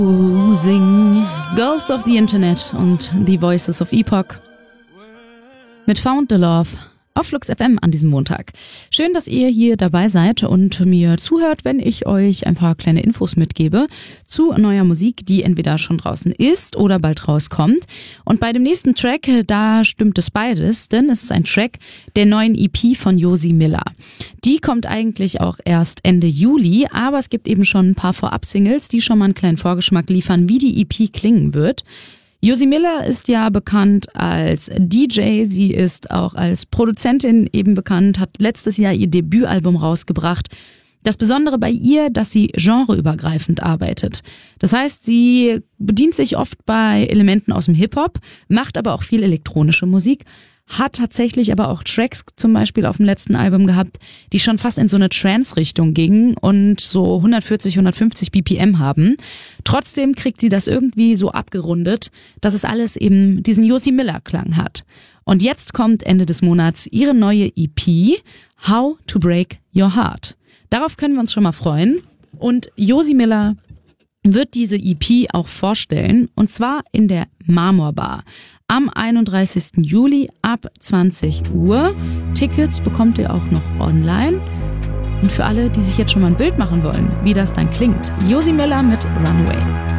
Sing Girls of the Internet und The Voices of Epoch mit Found the Love auf Flux FM an diesem Montag. Schön, dass ihr hier dabei seid und mir zuhört, wenn ich euch ein paar kleine Infos mitgebe zu neuer Musik, die entweder schon draußen ist oder bald rauskommt. Und bei dem nächsten Track, da stimmt es beides, denn es ist ein Track der neuen EP von Josie Miller. Die kommt eigentlich auch erst Ende Juli, aber es gibt eben schon ein paar Vorab-Singles, die schon mal einen kleinen Vorgeschmack liefern, wie die EP klingen wird. Josie Miller ist ja bekannt als DJ, sie ist auch als Produzentin eben bekannt, hat letztes Jahr ihr Debütalbum rausgebracht. Das Besondere bei ihr, dass sie genreübergreifend arbeitet. Das heißt, sie bedient sich oft bei Elementen aus dem Hip-Hop, macht aber auch viel elektronische Musik, hat tatsächlich aber auch Tracks zum Beispiel auf dem letzten Album gehabt, die schon fast in so eine Trance-Richtung gingen und so 140, 150 BPM haben. Trotzdem kriegt sie das irgendwie so abgerundet, dass es alles eben diesen Josie Miller-Klang hat. Und jetzt kommt Ende des Monats ihre neue EP, How to Break Your Heart. Darauf können wir uns schon mal freuen. Und Josie Miller wird diese EP auch vorstellen, und zwar in der Marmorbar am 31. Juli ab 20 Uhr. Tickets bekommt ihr auch noch online. Und für alle, die sich jetzt schon mal ein Bild machen wollen, wie das dann klingt, Josie Miller mit Runaway.